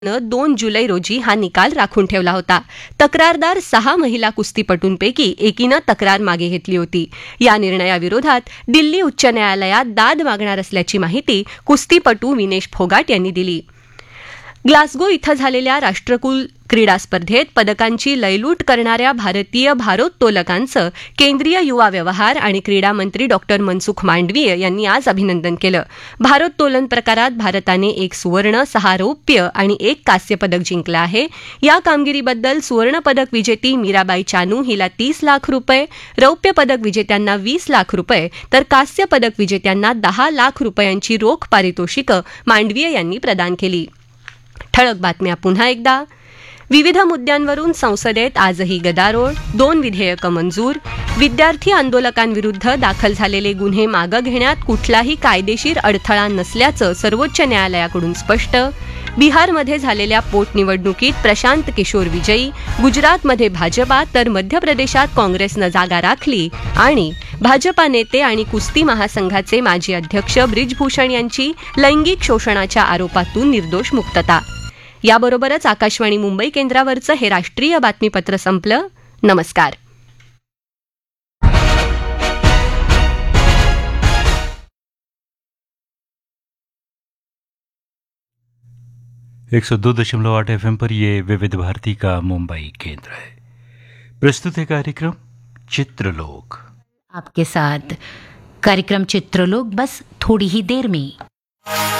2 जुलै रोजी हा निकाल राखून ठेवला होता. तक्रारदार 6 महिला कुस्तीपटूंपैकी एकीनं तक्रार मागे घेतली होती. या निर्णयाविरोधात दिल्ली उच्च न्यायालयात दाद मागणार असल्याची माहिती कुस्तीपटू विनेश फोगाट यांनी दिली. ग्लासगो इथं झालेल्या राष्ट्रकुल क्रीडा स्पर्धेत पदकांची लयलूट करणाऱ्या भारतीय भारोत्तोलकांचं केंद्रीय युवा व्यवहार आणि क्रीडा मंत्री डॉक्टर मनसुख मांडवीय यांनी आज अभिनंदन केलं. भारोत्तोलन प्रकारात भारताने 1 सुवर्ण, 6 रौप्य आणि 1 कांस्य पदक जिंकलं आहे. या कामगिरीबद्दल सुवर्ण पदक विजेती मीराबाई चानू हिला 30 लाख रुपये, रौप्य पदक विजेत्यांना 20 लाख रुपये तर कांस्य पदक विजेत्यांना 10 लाख रुपयांची रोख पारितोषिकं मांडवीय यांनी प्रदान केली. ठळक बातम्या पुन्हा एकदा. विविध मुद्द्यांवरून संसदेत आजही गदारोळ, 2 विधेयकं मंजूर. विद्यार्थी आंदोलकांविरुद्ध दाखल झालेले गुन्हे मागं घेण्यात कुठलाही कायदेशीर अडथळा नसल्याचं सर्वोच्च न्यायालयाकडून स्पष्ट. बिहारमध्ये झालेल्या पोटनिवडणुकीत प्रशांत किशोर विजयी. गुजरातमध्ये भाजपा तर मध्य प्रदेशात काँग्रेसनं जागा राखली. आणि भाजपा नेते आणि कुस्ती महासंघाचे माजी अध्यक्ष ब्रिजभूषण यांची लैंगिक शोषणाच्या आरोपातून निर्दोष मुक्तता. याबरोबरच आकाशवाणी मुंबई केंद्रावरचं हे राष्ट्रीय बातमीपत्र संपलं. नमस्कार. एक 102.8 FM पर ये विविध भारती का मुंबई केंद्र है. प्रस्तुत है कार्यक्रम चित्रलोक. आपके साथ कार्यक्रम चित्रलोक बस थोड़ी ही देर में.